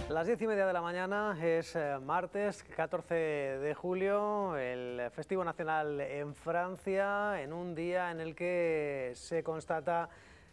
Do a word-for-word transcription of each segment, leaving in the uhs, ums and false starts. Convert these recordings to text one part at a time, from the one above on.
Las diez y media de la mañana es eh, martes catorce de julio, el festivo nacional en Francia, en un día en el que se constata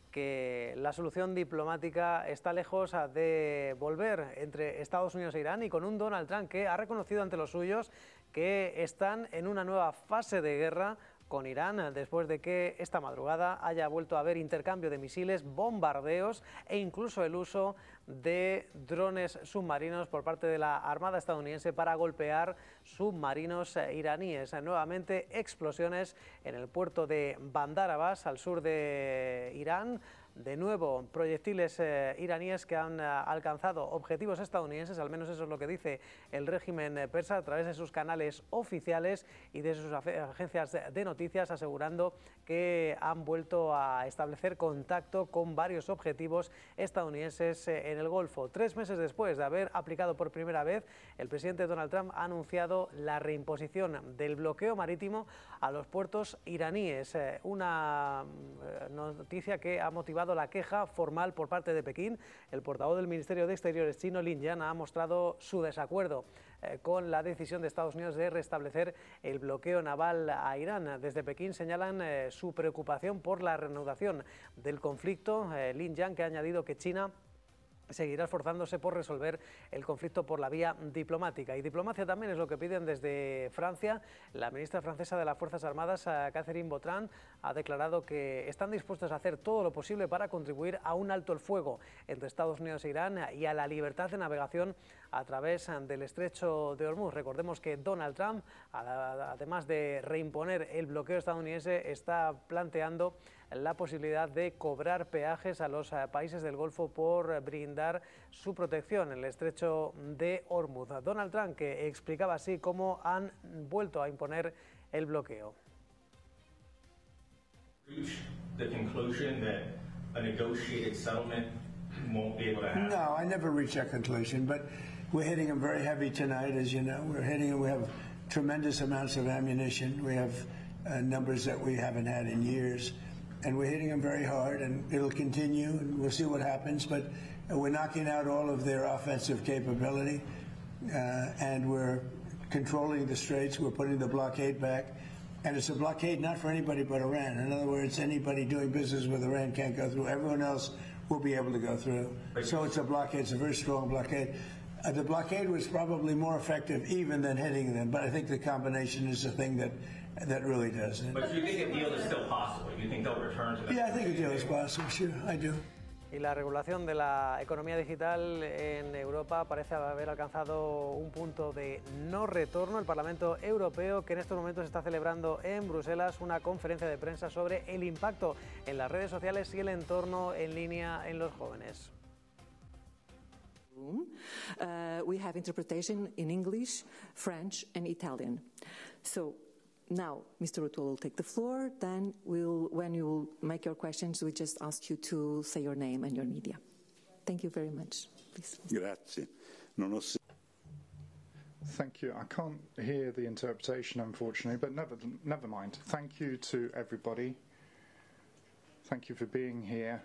que la solución diplomática está lejos de volver entre Estados Unidos e Irán, y con un Donald Trump que ha reconocido ante los suyos que están en una nueva fase de guerra con Irán, después de que esta madrugada haya vuelto a haber intercambio de misiles, bombardeos e incluso el uso de drones submarinos por parte de la Armada estadounidense para golpear submarinos iraníes. Nuevamente explosiones en el puerto de Bandar Abbas, al sur de Irán. De nuevo, proyectiles eh, iraníes que han eh, alcanzado objetivos estadounidenses, al menos eso es lo que dice el régimen eh, persa a través de sus canales oficiales y de sus agencias de noticias, asegurando que han vuelto a establecer contacto con varios objetivos estadounidenses eh, en el Golfo. Tres meses después de haber aplicado por primera vez, el presidente Donald Trump ha anunciado la reimposición del bloqueo marítimo a los puertos iraníes, eh, una eh, noticia que ha motivado la queja formal por parte de Pekín. El portavoz del Ministerio de Exteriores chino, Lin Jian, ha mostrado su desacuerdo eh, con la decisión de Estados Unidos de restablecer el bloqueo naval a Irán. Desde Pekín señalan eh, su preocupación por la reanudación del conflicto. Eh, Lin Jian, que ha añadido que China seguirá esforzándose por resolver el conflicto por la vía diplomática. Y diplomacia también es lo que piden desde Francia. La ministra francesa de las Fuerzas Armadas, Catherine Vautrin, ha declarado que están dispuestos a hacer todo lo posible para contribuir a un alto el fuego entre Estados Unidos e Irán y a la libertad de navegación a través del estrecho de Hormuz. Recordemos que Donald Trump, además de reimponer el bloqueo estadounidense, está planteando la posibilidad de cobrar peajes a los países del Golfo por brindar su protección en el estrecho de Hormuz. Donald Trump, que explicaba así cómo han vuelto a imponer el bloqueo. The conclusion that a negotiated settlement won't be able to happen. No, I never reach that conclusion, but we're hitting them very heavy tonight, as you know. We're hitting them. We have tremendous amounts of ammunition. We have uh, numbers that we haven't had in years. And we're hitting them very hard, and it'll continue, and we'll see what happens. But we're knocking out all of their offensive capability, uh, and we're controlling the straits. We're putting the blockade back. And it's a blockade not for anybody but Iran. In other words, anybody doing business with Iran can't go through. Everyone else will be able to go through. So it's a blockade. It's a very strong blockade. Uh, the blockade was probably more effective even than hitting them, but I think the combination is the thing that that really does it. But do you think a deal is still possible? Do you think they'll return to that? Yeah, I think a deal is possible, sure, I do. Y la regulación de la economía digital en Europa parece haber alcanzado un punto de no retorno. El Parlamento Europeo, que en estos momentos está celebrando en Bruselas una conferencia de prensa sobre el impacto en las redes sociales y el entorno en línea en los jóvenes. Uh, we have interpretation in English, French and Italian. So now Mister O'Toole will take the floor, then we'll, when you will make your questions, we just ask you to say your name and your media. Thank you very much. Please. Grazie. Non ho... Thank you. I can't hear the interpretation, unfortunately, but never, never mind. Thank you to everybody. Thank you for being here.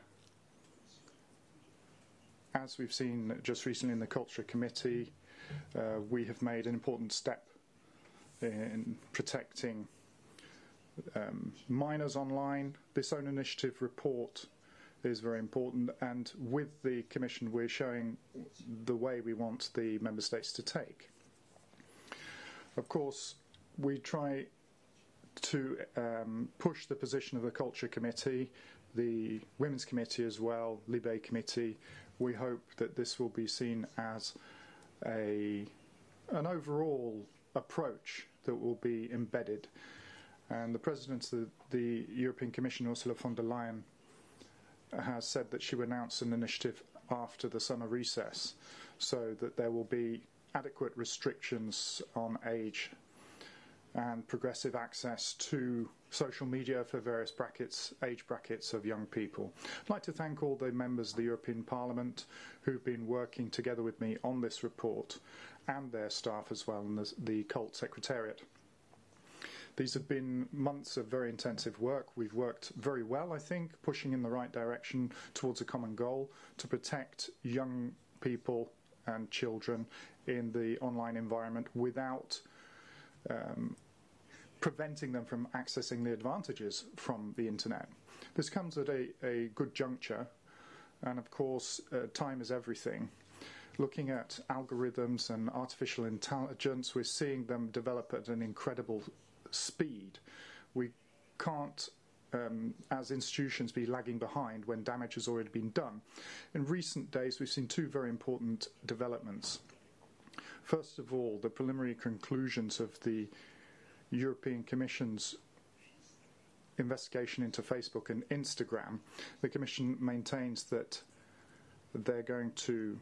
As we've seen just recently in the Culture Committee, uh, we have made an important step in protecting um, minors online. This own initiative report is very important, and with the Commission we're showing the way we want the Member States to take. Of course, we try to um, push the position of the Culture Committee, the Women's Committee as well, Libe Committee. We hope that this will be seen as a an overall approach that will be embedded. And the President of the European Commission, Ursula von der Leyen, has said that she will announce an initiative after the summer recess so that there will be adequate restrictions on age and progressive access to social media for various brackets, age brackets of young people. I'd like to thank all the members of the European Parliament who've been working together with me on this report, and their staff as well, and the, the CULT Secretariat. These have been months of very intensive work. We've worked very well, I think, pushing in the right direction towards a common goal to protect young people and children in the online environment without um, preventing them from accessing the advantages from the internet. This comes at a, a good juncture, and of course uh, time is everything. Looking at algorithms and artificial intelligence, we're seeing them develop at an incredible speed. We can't, um, as institutions, be lagging behind when damage has already been done. In recent days, we've seen two very important developments. First of all, the preliminary conclusions of the European Commission's investigation into Facebook and Instagram. The Commission maintains that they're going to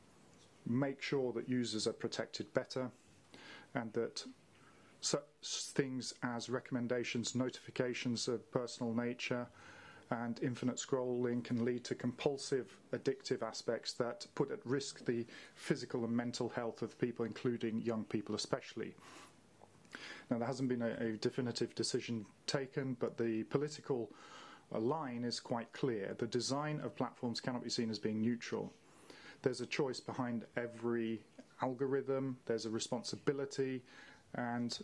make sure that users are protected better, and that such things as recommendations, notifications of personal nature, and infinite scrolling can lead to compulsive, addictive aspects that put at risk the physical and mental health of people, including young people especially. Now, there hasn't been a, a definitive decision taken, but the political uh, line is quite clear. The design of platforms cannot be seen as being neutral. There's a choice behind every algorithm, there's a responsibility, and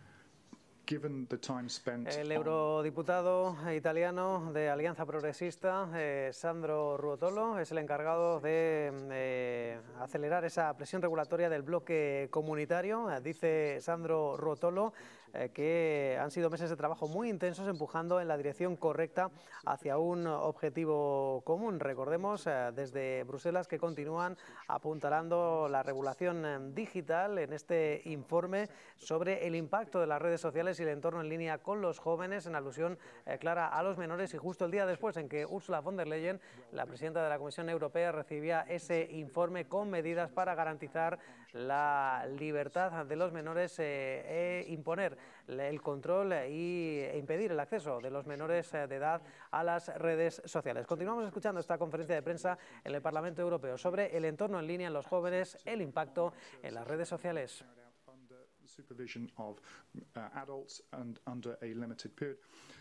given the time spent El eurodiputado italiano de Alianza Progresista, eh, Sandro Ruotolo, es el encargado de eh, acelerar esa presión regulatoria del bloque comunitario. Eh, dice Sandro Ruotolo eh, que han sido meses de trabajo muy intensos empujando en la dirección correcta hacia un objetivo común. Recordemos eh, desde Bruselas que continúan apuntalando la regulación eh, digital en este informe sobre el impacto de las redes sociales y el entorno en línea con los jóvenes, en alusión eh, clara a los menores, y justo el día después en que Ursula von der Leyen, la presidenta de la Comisión Europea, recibía ese informe con medidas para garantizar la libertad de los menores eh, e imponer el control y, e impedir el acceso de los menores de edad a las redes sociales. Continuamos escuchando esta conferencia de prensa en el Parlamento Europeo sobre el entorno en línea en los jóvenes, el impacto en las redes sociales. Supervision of uh, adults and under a limited period.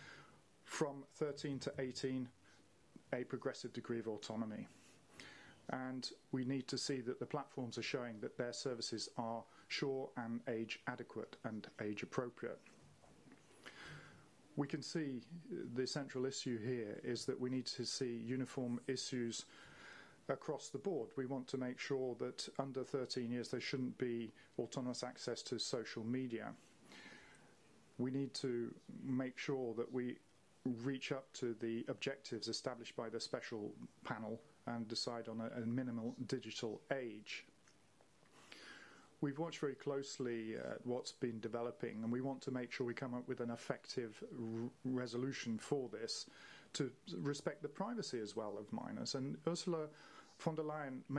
From thirteen to eighteen, a progressive degree of autonomy. And we need to see that the platforms are showing that their services are sure and age adequate and age appropriate. We can see the central issue here is that we need to see uniform issues across the board. We want to make sure that under thirteen years there shouldn't be autonomous access to social media. We need to make sure that we reach up to the objectives established by the special panel and decide on a, a minimal digital age. We've watched very closely uh, what's been developing, and we want to make sure we come up with an effective r resolution for this to respect the privacy as well of minors. And Ursula von der Leyen